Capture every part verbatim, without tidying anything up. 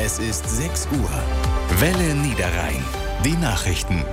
Es ist sechs Uhr. Welle Niederrhein. Die Nachrichten.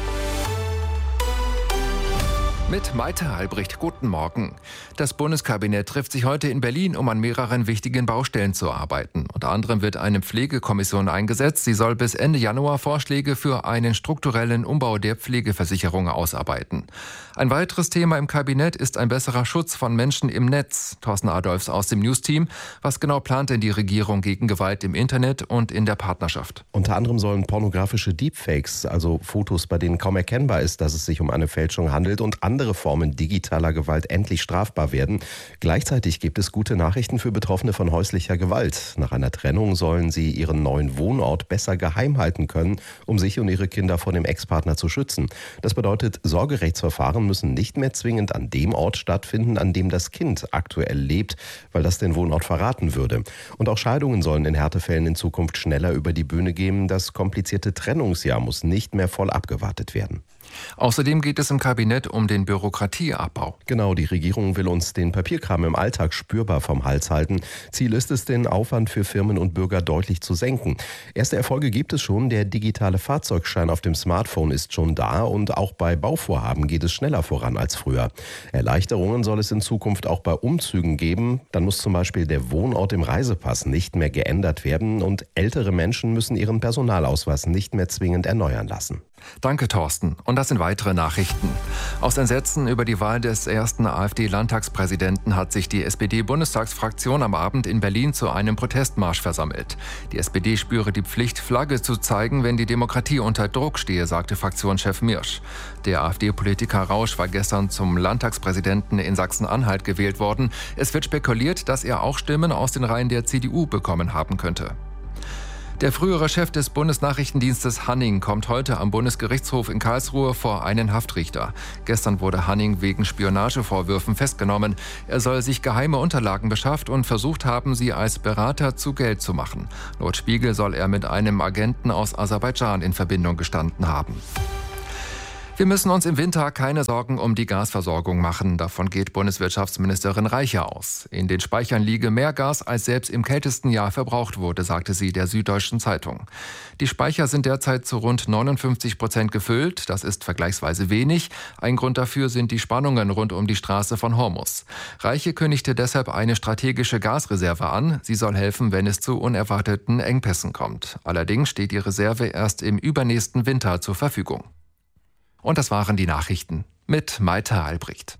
Mit Maite Albrecht, guten Morgen. Das Bundeskabinett trifft sich heute in Berlin, um an mehreren wichtigen Baustellen zu arbeiten. Unter anderem wird eine Pflegekommission eingesetzt. Sie soll bis Ende Januar Vorschläge für einen strukturellen Umbau der Pflegeversicherung ausarbeiten. Ein weiteres Thema im Kabinett ist ein besserer Schutz von Menschen im Netz. Thorsten Adolfs aus dem News-Team. Was genau plant denn die Regierung gegen Gewalt im Internet und in der Partnerschaft? Unter anderem sollen pornografische Deepfakes, also Fotos, bei denen kaum erkennbar ist, dass es sich um eine Fälschung handelt, und andere Formen digitaler Gewalt endlich strafbar werden. Gleichzeitig gibt es gute Nachrichten für Betroffene von häuslicher Gewalt. Nach einer Trennung sollen sie ihren neuen Wohnort besser geheim halten können, um sich und ihre Kinder vor dem Ex-Partner zu schützen. Das bedeutet, Sorgerechtsverfahren müssen nicht mehr zwingend an dem Ort stattfinden, an dem das Kind aktuell lebt, weil das den Wohnort verraten würde. Und auch Scheidungen sollen in Härtefällen in Zukunft schneller über die Bühne gehen. Das komplizierte Trennungsjahr muss nicht mehr voll abgewartet werden. Außerdem geht es im Kabinett um den Bürokratieabbau. Genau, die Regierung will uns den Papierkram im Alltag spürbar vom Hals halten. Ziel ist es, den Aufwand für Firmen und Bürger deutlich zu senken. Erste Erfolge gibt es schon. Der digitale Fahrzeugschein auf dem Smartphone ist schon da und auch bei Bauvorhaben geht es schneller voran als früher. Erleichterungen soll es in Zukunft auch bei Umzügen geben. Dann muss zum Beispiel der Wohnort im Reisepass nicht mehr geändert werden und ältere Menschen müssen ihren Personalausweis nicht mehr zwingend erneuern lassen. Danke, Thorsten. Und das sind weitere Nachrichten. Aus Entsetzen über die Wahl des ersten AfD-Landtagspräsidenten hat sich die S P D-Bundestagsfraktion am Abend in Berlin zu einem Protestmarsch versammelt. Die S P D spüre die Pflicht, Flagge zu zeigen, wenn die Demokratie unter Druck stehe, sagte Fraktionschef Mirsch. Der AfD-Politiker Rausch war gestern zum Landtagspräsidenten in Sachsen-Anhalt gewählt worden. Es wird spekuliert, dass er auch Stimmen aus den Reihen der C D U bekommen haben könnte. Der frühere Chef des Bundesnachrichtendienstes Hanning kommt heute am Bundesgerichtshof in Karlsruhe vor einen Haftrichter. Gestern wurde Hanning wegen Spionagevorwürfen festgenommen. Er soll sich geheime Unterlagen beschafft und versucht haben, sie als Berater zu Geld zu machen. Laut Spiegel soll er mit einem Agenten aus Aserbaidschan in Verbindung gestanden haben. Wir müssen uns im Winter keine Sorgen um die Gasversorgung machen. Davon geht Bundeswirtschaftsministerin Reiche aus. In den Speichern liege mehr Gas, als selbst im kältesten Jahr verbraucht wurde, sagte sie der Süddeutschen Zeitung. Die Speicher sind derzeit zu rund neunundfünfzig Prozent gefüllt. Das ist vergleichsweise wenig. Ein Grund dafür sind die Spannungen rund um die Straße von Hormuz. Reiche kündigte deshalb eine strategische Gasreserve an. Sie soll helfen, wenn es zu unerwarteten Engpässen kommt. Allerdings steht die Reserve erst im übernächsten Winter zur Verfügung. Und das waren die Nachrichten mit Maite Albrecht.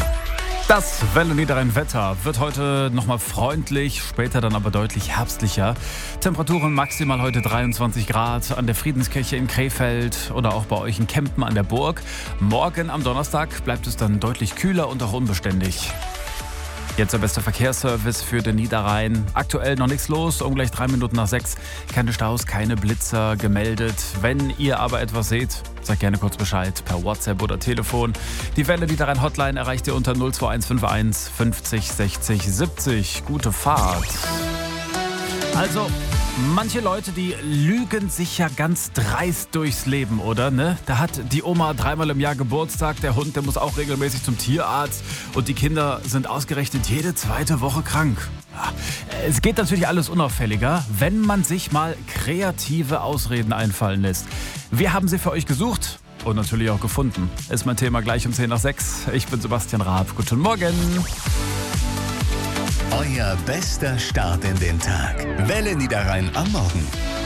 Das Welle Niederrhein Wetter wird heute nochmal freundlich, später dann aber deutlich herbstlicher. Temperaturen maximal heute dreiundzwanzig Grad an der Friedenskirche in Krefeld oder auch bei euch in Kempen an der Burg. Morgen am Donnerstag bleibt es dann deutlich kühler und auch unbeständig. Jetzt der beste Verkehrsservice für den Niederrhein. Aktuell noch nichts los, um gleich drei Minuten nach sechs. Keine Staus, keine Blitzer gemeldet. Wenn ihr aber etwas seht, sagt gerne kurz Bescheid per WhatsApp oder Telefon. Die Welle Niederrhein Hotline erreicht ihr unter null zwei eins fünf eins fünfzig sechzig siebzig. Gute Fahrt. Also, manche Leute, die lügen sich ja ganz dreist durchs Leben, oder? Ne? Da hat die Oma dreimal im Jahr Geburtstag, der Hund, der muss auch regelmäßig zum Tierarzt und die Kinder sind ausgerechnet jede zweite Woche krank. Ja, es geht natürlich alles unauffälliger, wenn man sich mal kreative Ausreden einfallen lässt. Wir haben sie für euch gesucht und natürlich auch gefunden. Ist mein Thema gleich um zehn nach sechs. Ich bin Sebastian Raab. Guten Morgen. Euer bester Start in den Tag. Welle Niederrhein am Morgen.